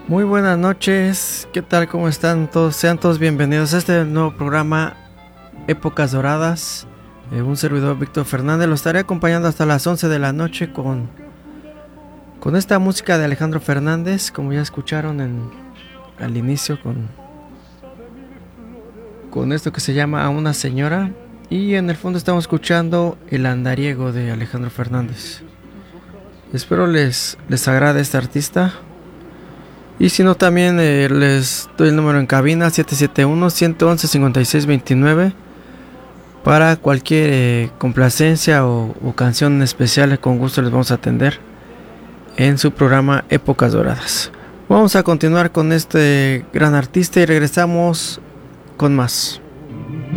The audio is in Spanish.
Muy buenas noches, ¿qué tal? ¿Cómo están todos? Sean todos bienvenidos a este nuevo programa Épocas Doradas. Un servidor Víctor Fernández lo estaré acompañando hasta las 11 de la noche con esta música de Alejandro Fernández, como ya escucharon al inicio, con esto que se llama A una señora. Y en el fondo estamos escuchando El andariego de Alejandro Fernández. Espero les agrade este artista. Y si no, también les doy el número en cabina 771-111-5629 para cualquier complacencia o canción especial. Con gusto les vamos a atender en su programa Épocas Doradas. Vamos a continuar con este gran artista y regresamos con más.